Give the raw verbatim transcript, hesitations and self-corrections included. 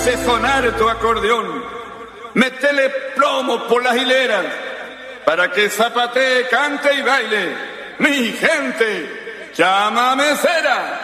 hace sonar tu acordeón. Métele plomo por las hileras para que zapatee, cante y baile. Mi gente, llámame cera.